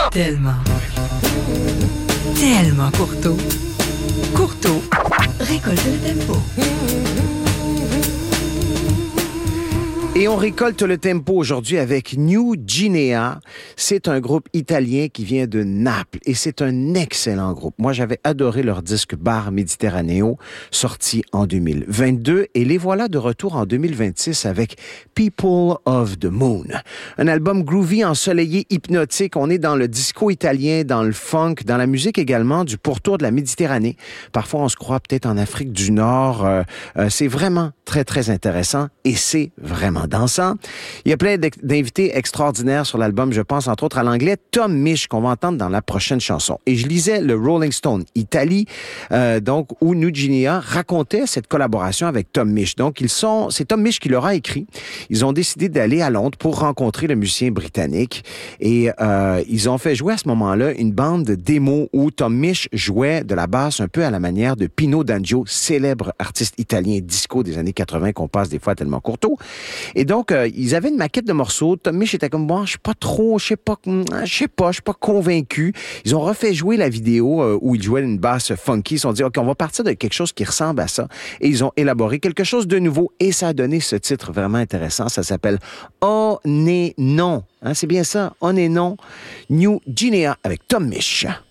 Tellement courteau. Courteau récolte le tempo. Et on récolte le tempo aujourd'hui avec New Guinea. C'est un groupe italien qui vient de Naples et c'est un excellent groupe. Moi, j'avais adoré leur disque Bar Mediterraneo, sorti en 2022 et les voilà de retour en 2026 avec People of the Moon. Un album groovy, ensoleillé, hypnotique. On est dans le disco italien, dans le funk, dans la musique également du pourtour de la Méditerranée. Parfois, on se croit peut-être en Afrique du Nord. C'est vraiment très, très intéressant et c'est vraiment dansant. Il y a plein d'invités extraordinaires sur l'album, je pense entre autres à l'anglais Tom Misch qu'on va entendre dans la prochaine chanson. Et je lisais le Rolling Stone Italie, donc où New Guinea racontait cette collaboration avec Tom Misch. Donc c'est Tom Misch qui leur a écrit. Ils ont décidé d'aller à Londres pour rencontrer le musicien britannique et ils ont fait jouer à ce moment-là une bande de démos où Tom Misch jouait de la basse un peu à la manière de Pino D'Angio, célèbre artiste italien disco des années 80 qu'on passe des fois tellement courteau. Et donc, ils avaient une maquette de morceaux. Tom Misch était comme, bon, je suis pas convaincu. Ils ont refait jouer la vidéo où il jouait une basse funky. Ils se sont dit, OK, on va partir de quelque chose qui ressemble à ça. Et ils ont élaboré quelque chose de nouveau. Et ça a donné ce titre vraiment intéressant. Ça s'appelle On est non. Hein, c'est bien ça. On est non. New Guinea avec Tom Misch.